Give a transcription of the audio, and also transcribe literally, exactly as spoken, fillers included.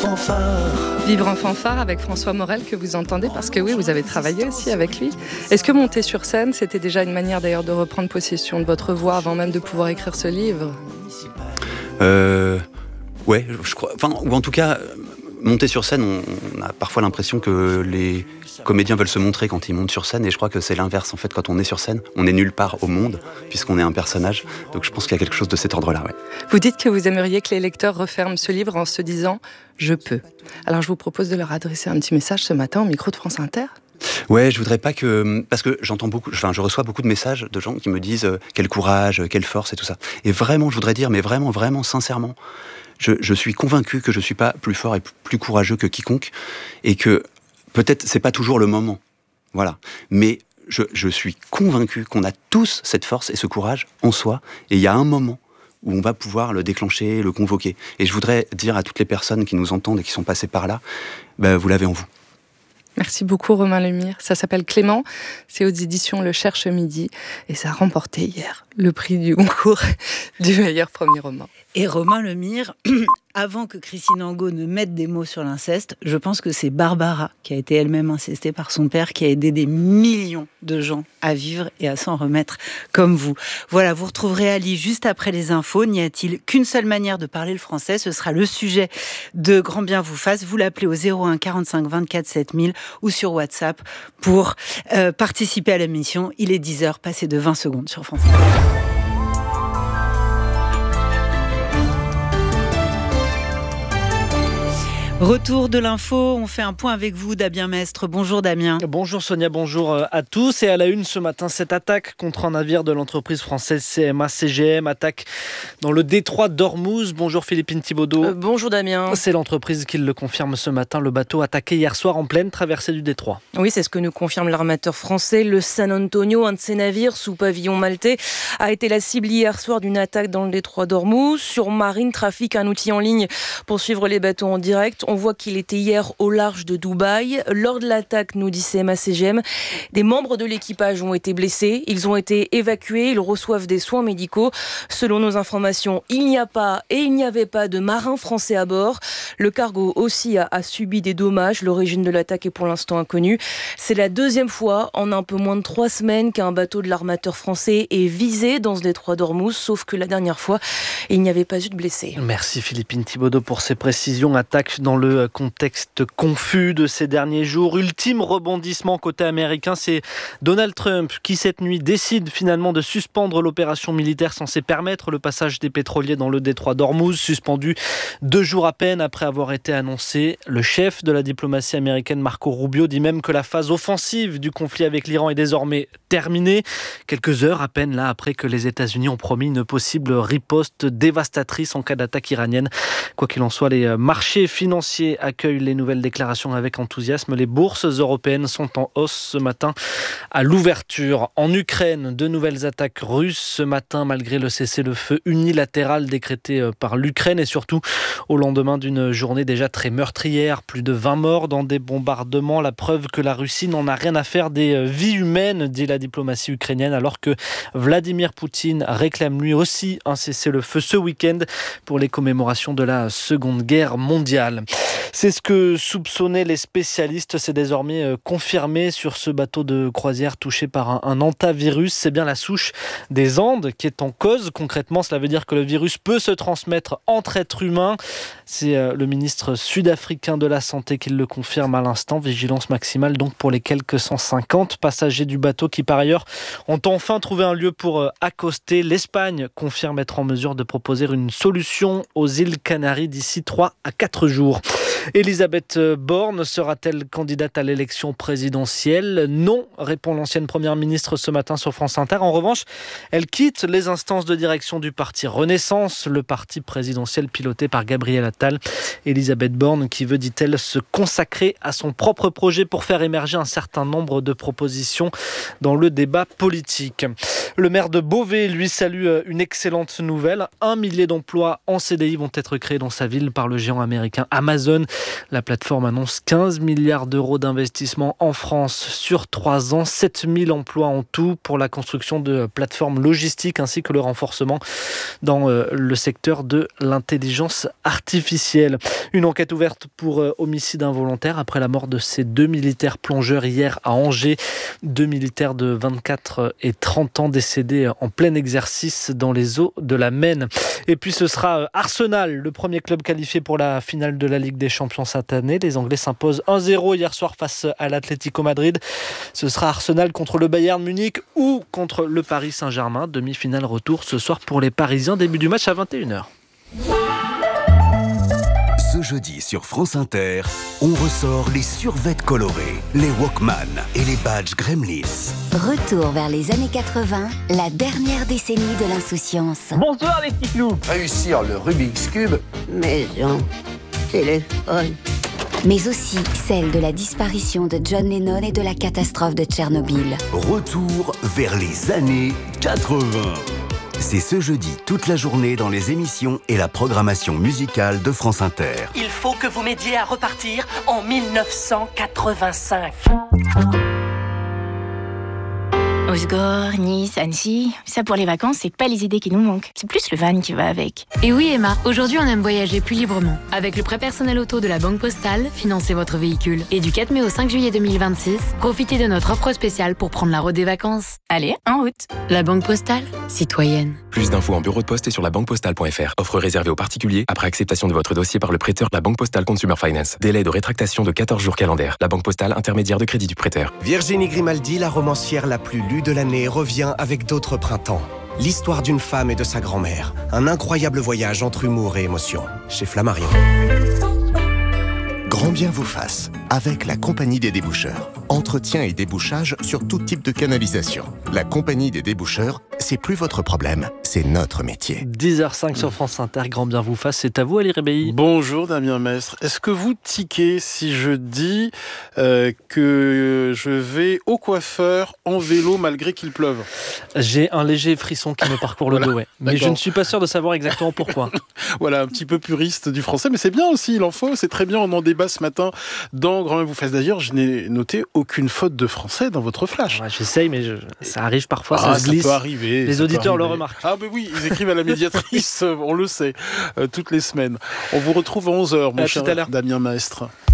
fanfare. Vivre en fanfare avec François Morel que vous entendez, parce que oui, vous avez travaillé aussi avec lui. Est-ce que monter sur scène, c'était déjà une manière d'ailleurs de reprendre possession de votre voix avant même de pouvoir écrire ce livre ? Euh... Ouais, je crois. Enfin, ou en tout cas, monter sur scène, on, on a parfois l'impression que les comédiens veulent se montrer quand ils montent sur scène, et je crois que c'est l'inverse. En fait, quand on est sur scène, on est nulle part au monde, puisqu'on est un personnage. Donc je pense qu'il y a quelque chose de cet ordre-là, ouais. Vous dites que vous aimeriez que les lecteurs referment ce livre en se disant « je peux ». Alors je vous propose de leur adresser un petit message ce matin au micro de France Inter. Ouais, je voudrais pas que... Parce que j'entends beaucoup... Enfin, je reçois beaucoup de messages de gens qui me disent euh, quel courage, quelle force et tout ça. Et vraiment, je voudrais dire, mais vraiment, vraiment, sincèrement, je, je suis convaincu que je suis pas plus fort et plus courageux que quiconque, et que peut-être c'est pas toujours le moment. Voilà. Mais je, je suis convaincu qu'on a tous cette force et ce courage en soi, et il y a un moment où on va pouvoir le déclencher, le convoquer. Et je voudrais dire à toutes les personnes qui nous entendent et qui sont passées par là, ben, vous l'avez en vous. Merci beaucoup Romain Lemire. Ça s'appelle Clément, c'est aux éditions Le Cherche Midi et ça a remporté hier le prix du concours du meilleur premier roman. Et Romain Lemire, avant que Christine Angot ne mette des mots sur l'inceste, je pense que c'est Barbara, qui a été elle-même incestée par son père, qui a aidé des millions de gens à vivre et à s'en remettre comme vous. Voilà, vous retrouverez Ali juste après les infos. N'y a-t-il qu'une seule manière de parler le français ? Ce sera le sujet de Grand Bien vous fasse. Vous l'appelez au zéro un quarante-cinq vingt-quatre sept mille ou sur WhatsApp pour euh, participer à la mission. Il est dix heures, passé de vingt secondes sur France Inter. Retour de l'info, on fait un point avec vous, Damien Mestre. Bonjour Damien. Bonjour Sonia, bonjour à tous. Et à la une ce matin, cette attaque contre un navire de l'entreprise française C M A C G M, attaque dans le détroit d'Ormuz. Bonjour Philippine Thibaudot. Euh, bonjour Damien. C'est l'entreprise qui le confirme ce matin, le bateau attaqué hier soir en pleine traversée du détroit. Oui, c'est ce que nous confirme l'armateur français. Le San Antonio, un de ses navires sous pavillon maltais, a été la cible hier soir d'une attaque dans le détroit d'Ormuz. Sur Marine Trafic, un outil en ligne pour suivre les bateaux en direct. On voit qu'il était hier au large de Dubaï. Lors de l'attaque, nous dit C M A C G M, des membres de l'équipage ont été blessés. Ils ont été évacués. Ils reçoivent des soins médicaux. Selon nos informations, il n'y a pas et il n'y avait pas de marins français à bord. Le cargo aussi a, a subi des dommages. L'origine de l'attaque est pour l'instant inconnue. C'est la deuxième fois en un peu moins de trois semaines qu'un bateau de l'armateur français est visé dans ce détroit d'Ormuz, sauf que la dernière fois, il n'y avait pas eu de blessés. Merci Philippine Thibaudot pour ces précisions. Attaque dans le contexte confus de ces derniers jours. Ultime rebondissement côté américain, c'est Donald Trump qui cette nuit décide finalement de suspendre l'opération militaire censée permettre le passage des pétroliers dans le détroit d'Ormuz, suspendu deux jours à peine après avoir été annoncé. Le chef de la diplomatie américaine, Marco Rubio, dit même que la phase offensive du conflit avec l'Iran est désormais terminée. Quelques heures à peine là après que les États-Unis ont promis une possible riposte dévastatrice en cas d'attaque iranienne. Quoi qu'il en soit, les marchés financiers accueillent les nouvelles déclarations avec enthousiasme. Les bourses européennes sont en hausse ce matin à l'ouverture. En Ukraine, de nouvelles attaques russes ce matin malgré le cessez-le-feu unilatéral décrété par l'Ukraine et surtout au lendemain d'une journée déjà très meurtrière. Plus de vingt morts dans des bombardements. La preuve que la Russie n'en a rien à faire des vies humaines, dit la diplomatie ukrainienne, alors que Vladimir Poutine réclame lui aussi un cessez-le-feu ce week-end pour les commémorations de la Seconde Guerre mondiale. C'est ce que soupçonnaient les spécialistes. C'est désormais confirmé sur ce bateau de croisière touché par un, un hantavirus. C'est bien la souche des Andes qui est en cause. Concrètement, cela veut dire que le virus peut se transmettre entre êtres humains. C'est le ministre sud-africain de la Santé qui le confirme à l'instant. Vigilance maximale donc pour les quelques cent cinquante passagers du bateau qui par ailleurs ont enfin trouvé un lieu pour accoster. L'Espagne confirme être en mesure de proposer une solution aux îles Canaries d'ici trois à quatre jours. Elisabeth Borne sera-t-elle candidate à l'élection présidentielle ? Non, répond l'ancienne première ministre ce matin sur France Inter. En revanche, elle quitte les instances de direction du parti Renaissance, le parti présidentiel piloté par Gabriel Attal. Elisabeth Borne qui veut, dit-elle, se consacrer à son propre projet pour faire émerger un certain nombre de propositions dans le débat politique. Le maire de Beauvais, lui, salue une excellente nouvelle. Un millier d'emplois en C D I vont être créés dans sa ville par le géant américain Amazon. La plateforme annonce quinze milliards d'euros d'investissement en France sur trois ans, sept mille emplois en tout pour la construction de plateformes logistiques ainsi que le renforcement dans le secteur de l'intelligence artificielle. Une enquête ouverte pour homicide involontaire après la mort de ces deux militaires plongeurs hier à Angers. Deux militaires de vingt-quatre et trente ans décédés en plein exercice dans les eaux de la Maine. Et puis ce sera Arsenal, le premier club qualifié pour la finale de la Ligue des Champions cette année. Les Anglais s'imposent un zéro hier soir face à l'Atlético Madrid. Ce sera Arsenal contre le Bayern Munich ou contre le Paris Saint-Germain. Demi-finale retour ce soir pour les Parisiens. Début du match à vingt et une heures. Ce jeudi sur France Inter, on ressort les survêtements colorés, les Walkman et les badges Gremlins. Retour vers les années quatre-vingts, la dernière décennie de l'insouciance. Bonsoir les petits clous. Réussir le Rubik's Cube. Maison, téléphone. Mais aussi celle de la disparition de John Lennon et de la catastrophe de Tchernobyl. Retour vers les années quatre-vingts. C'est ce jeudi toute la journée dans les émissions et la programmation musicale de France Inter. Il faut que vous m'aidiez à repartir en mille neuf cent quatre-vingt-cinq. Osgore, Nice, Annecy, ça pour les vacances, c'est pas les idées qui nous manquent. C'est plus le van qui va avec. Et oui Emma, aujourd'hui on aime voyager plus librement. Avec le prêt personnel auto de la Banque Postale, financez votre véhicule. Et du quatre mai au cinq juillet deux mille vingt-six, profitez de notre offre spéciale pour prendre la route des vacances. Allez, en route. La Banque Postale, citoyenne. Plus d'infos en bureau de poste et sur la banque postale point f r. Offre réservée aux particuliers après acceptation de votre dossier par le prêteur La Banque Postale Consumer Finance. Délai de rétractation de quatorze jours calendaires. La Banque Postale, intermédiaire de crédit du prêteur. Virginie Grimaldi, la romancière la plus lue de l'année, revient avec D'autres printemps. L'histoire d'une femme et de sa grand-mère. Un incroyable voyage entre humour et émotion. Chez Flammarion. Grand bien vous fasse, avec la Compagnie des déboucheurs. Entretien et débouchage sur tout type de canalisation. La Compagnie des déboucheurs, c'est plus votre problème, c'est notre métier. dix heures cinq sur France Inter, grand bien vous fasse, c'est à vous Ali Rébéi. Bonjour Damien Mestre, est-ce que vous tiquez si je dis euh, que je vais au coiffeur en vélo malgré qu'il pleuve? J'ai un léger frisson qui me parcourt le voilà, dos, ouais. Mais je ne suis pas sûr de savoir exactement pourquoi. Voilà, un petit peu puriste du français, mais c'est bien aussi, il en faut, c'est très bien, on en débat ce matin dans Grand bien vous fasse. D'ailleurs, je n'ai noté aucune faute de français dans votre flash. Ouais, j'essaye, mais je... ça arrive parfois, ah, ça se glisse. Ça peut arriver. Les ça auditeurs le remarquent. Ah ben oui, ils écrivent à la médiatrice, on le sait, euh, toutes les semaines. On vous retrouve à onze heures, mon à cher tout à l'heure. Damien Maestre.